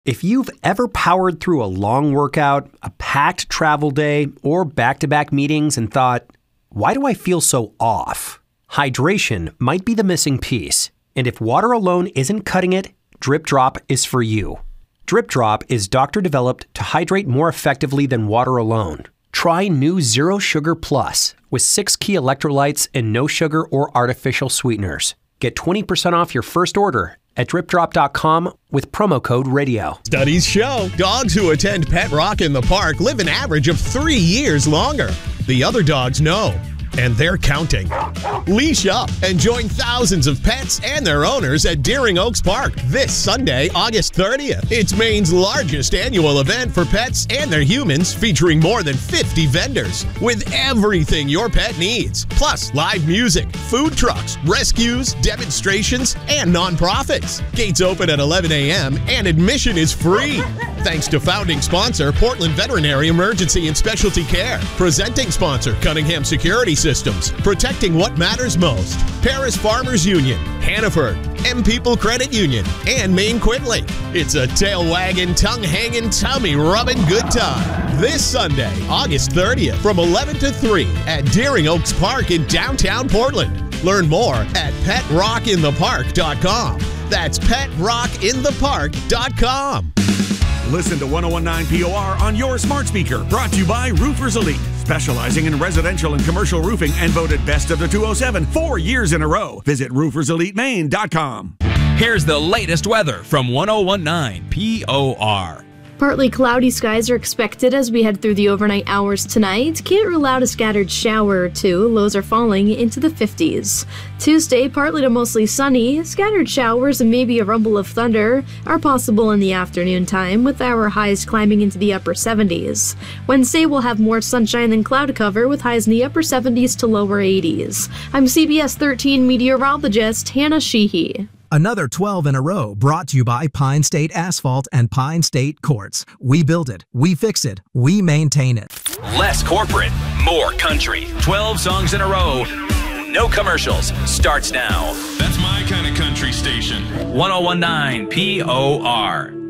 If you've ever powered through a long workout, a packed travel day, or back-to-back meetings and thought, why do I feel so off? Hydration might be the missing piece. And if water alone isn't cutting it, Drip Drop is for you. Drip Drop is doctor-developed to hydrate more effectively than water alone. Try new Zero Sugar Plus with 6 key electrolytes and no sugar or artificial sweeteners. Get 20% off your first order at dripdrop.com with promo code RADIO. Studies show dogs who attend Pet Rock in the Park live an average of 3 years longer. The other dogs know, and they're counting. Leash up and join thousands of pets and their owners at Deering Oaks Park this Sunday, August 30th. It's Maine's largest annual event for pets and their humans, featuring more than 50 vendors with everything your pet needs. Plus, live music, food trucks, rescues, demonstrations, and nonprofits. Gates open at 11 a.m. and admission is free. Thanks to founding sponsor, Portland Veterinary Emergency and Specialty Care. Presenting sponsor, Cunningham Security Systems, protecting what matters most. Paris Farmers Union, Hannaford, M People Credit Union, and Maine Quinley. It's a tail-wagging, tongue-hanging, tummy-rubbing good time. This Sunday, August 30th, from 11 to 3 at Deering Oaks Park in downtown Portland. Learn more at PetRockInThePark.com. That's PetRockInThePark.com. Listen to 101.9 POR on your smart speaker. Brought to you by Roofers Elite, specializing in residential and commercial roofing and voted best of the 207 4 years in a row. Visit rooferselitemaine.com. Here's the latest weather from 101.9 POR. Partly cloudy skies are expected as we head through the overnight hours tonight. Can't rule out a scattered shower or two. Lows are falling into the 50s. Tuesday, partly to mostly sunny. Scattered showers and maybe a rumble of thunder are possible in the afternoon time, with our highs climbing into the upper 70s. Wednesday, we'll have more sunshine than cloud cover, with highs in the upper 70s to lower 80s. I'm CBS 13 meteorologist Hannah Sheehy. Another 12 in a row brought to you by Pine State Asphalt and Pine State Quartz. We build it, we fix it, we maintain it. Less corporate, more country. 12 songs in a row. No commercials. Starts now. That's my kind of country station. 101.9 POR.